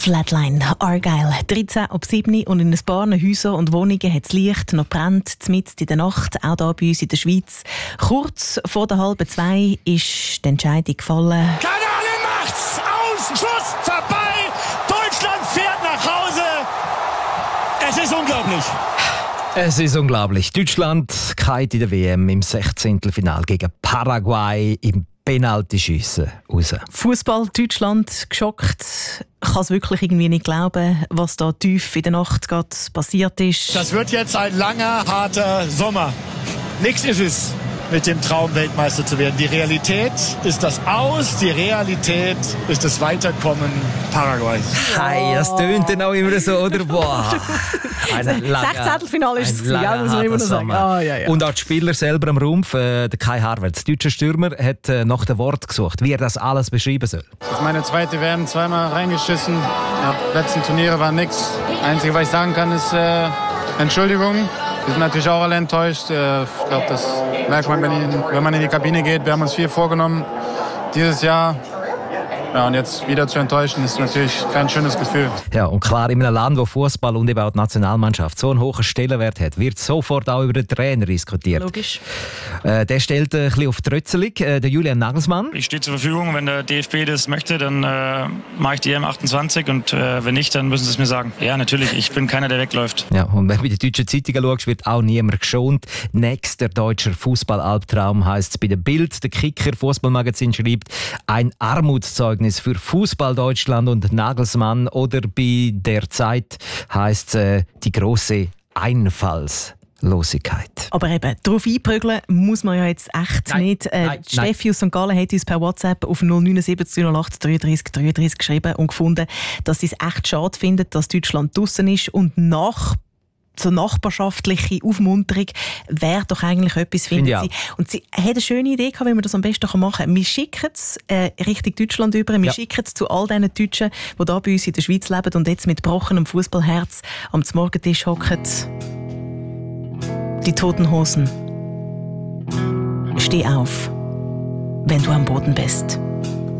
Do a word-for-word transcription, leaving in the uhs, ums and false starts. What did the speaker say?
Flatline, Argyle, dreizehn ab sieben und in ein paar Häusern und Wohnungen hat das Licht noch brennt, mitten in der Nacht, auch hier bei uns in der Schweiz. Kurz vor der halben zwei ist die Entscheidung gefallen. Kanale macht's! Aus! Schuss! Vorbei! Deutschland fährt nach Hause! Es ist unglaublich! Es ist unglaublich. Deutschland geht in der W M im Sechzehntelfinale gegen Paraguay im Penaltyschiessen raus. Fußball Deutschland geschockt. Ich kann es wirklich irgendwie nicht glauben, was da tief in der Nacht gerade passiert ist. Das wird jetzt ein langer, harter Sommer. Nichts ist es, mit dem Traum Weltmeister zu werden. Die Realität ist das Aus, die Realität ist das Weiterkommen Paraguays. Hey, das tönt dann auch immer so, oder? Boah. Sechzehntelfinale ist es, ja, muss man immer noch sagen. Ah, ja, ja. Und auch die Spieler selber am Rumpf, äh, der Kai Havertz, der deutsche Stürmer, hat äh, nach dem Wort gesucht, wie er das alles beschreiben soll. Das ist meine zweite W M, zweimal reingeschissen. Ja, letzten Turniere war nichts. Einzige, was ich sagen kann, ist äh, Entschuldigung. Wir sind natürlich auch alle enttäuscht. Äh, ich glaube, das merkt man, wenn, in, wenn man in die Kabine geht. Wir haben uns viel vorgenommen dieses Jahr. Ja, und jetzt wieder zu enttäuschen, ist natürlich kein schönes Gefühl. Ja, und klar, in einem Land, wo Fußball und eben auch die Nationalmannschaft so einen hohen Stellenwert hat, wird sofort auch über den Trainer diskutiert. Logisch. Äh, der stellt ein bisschen auf die Rötzeli, äh, der Julian Nagelsmann. Ich stehe zur Verfügung. Wenn der D F B das möchte, dann äh, mache ich die E M achtundzwanzig und äh, wenn nicht, dann müssen sie es mir sagen. Ja, natürlich, ich bin keiner, der wegläuft. Ja, und wenn du bei den deutschen Zeitungen schaust, wird auch niemand geschont. Nächster deutscher Fußballalbtraum heisst es bei der Bild. Der Kicker Fußballmagazin schreibt, ein Armutszeugnis für Fußball Deutschland und Nagelsmann. Oder bei der Zeit heisst es äh, die große Einfallslosigkeit. Aber eben, darauf einprügeln muss man ja jetzt echt Nein, nicht. Äh, nein, Steffi aus Sankt Gallen hat uns per WhatsApp auf null neun sieben null acht dreiunddreißig dreiunddreißig geschrieben und gefunden, dass sie es echt schade findet, dass Deutschland draussen ist und nach so nachbarschaftliche Aufmunterung wäre doch eigentlich etwas, findet Find sie. Und sie hat eine schöne Idee gehabt, wie man das am besten machen kann. Wir schicken es äh, Richtung Deutschland über, wir ja. schicken es zu all diesen Deutschen, die hier bei uns in der Schweiz leben und jetzt mit gebrochenem Fußballherz am Morgentisch hocken. Die Toten Hosen. Steh auf, wenn du am Boden bist.